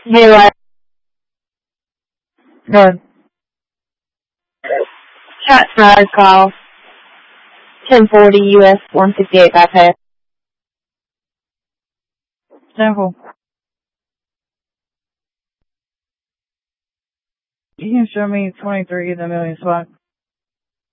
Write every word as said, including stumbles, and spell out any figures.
Zero. Good. Shots fired call. ten forty U S one fifty-eight bypass. Simple. You can show me twenty-three in the million spot.